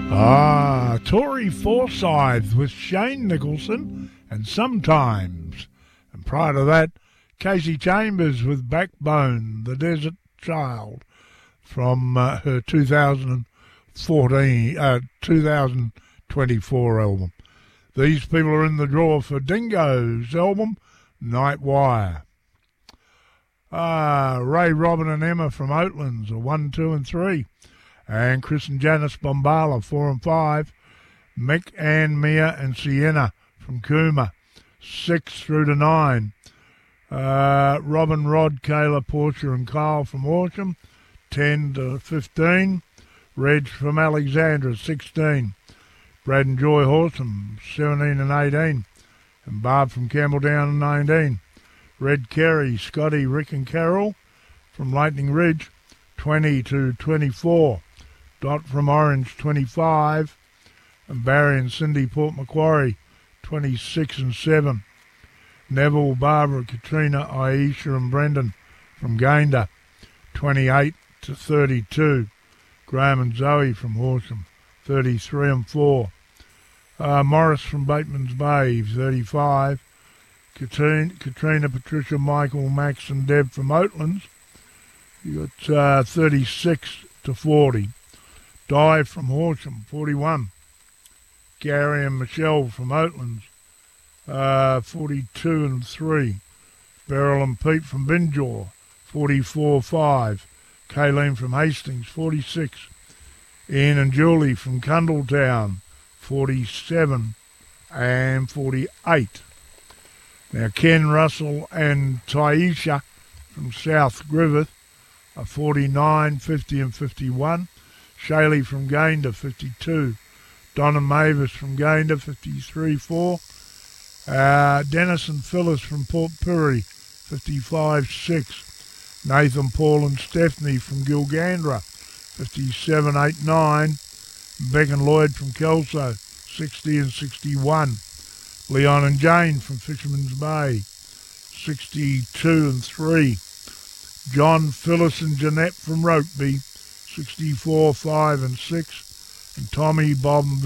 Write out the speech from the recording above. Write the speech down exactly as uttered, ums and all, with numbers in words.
Ah, Tory Forsyth with Shane Nicholson and Sometimes. And prior to that, Casey Chambers with Backbone, The Desert Child, from uh, her two thousand fourteen, uh, two thousand twenty-four album. These people are in the draw for Dingo's album, Night Wire. Ah, Ray, Robin and Emma from Oatlands are one, two and three. And Chris and Janice Bombala, four and five. Mick, Ann, Mia and Sienna from Cooma, six through to nine. Uh, Robin, Rod, Kayla, Portia and Kyle from Horsham, ten to fifteen. Reg from Alexandra, sixteen. Brad and Joy Horsham, seventeen and eighteen. And Barb from Campbelltown, nineteen. Red Kerry, Scotty, Rick and Carol from Lightning Ridge, twenty to twenty-four. Dot from Orange, twenty-five. And Barry and Cindy, Port Macquarie, twenty-six and seven. Neville, Barbara, Katrina, Aisha and Brendan from Gayndah, twenty-eight to thirty-two. Graham and Zoe from Horsham, thirty-three and four. Uh, Morris from Bateman's Bay, thirty-five. Katrina, Katrina, Patricia, Michael, Max and Deb from Oatlands, you got uh, thirty-six to forty. Di from Horsham, forty-one. Gary and Michelle from Oatlands, uh, forty-two and three. Beryl and Pete from Binjaw, forty-four five. Kayleen from Hastings, forty-six. Ian and Julie from Cundletown, forty-seven and forty-eight. Now Ken, Russell and Taisha from South Griffith are forty-nine, fifty and fifty-one. Shaylee from Gayndah, fifty-two. Donna Mavis from Gayndah, fifty-three four. Uh, Dennis and Phyllis from Port Pirie, fifty-five six. Nathan, Paul and Stephanie from Gilgandra, fifty-seven eight nine. Beck and Lloyd from Kelso, sixty and sixty-one. Leon and Jane from Fisherman's Bay, sixty-two and three. John, Phyllis and Jeanette from Rokeby, sixty-four five and six. And Tommy, Bob and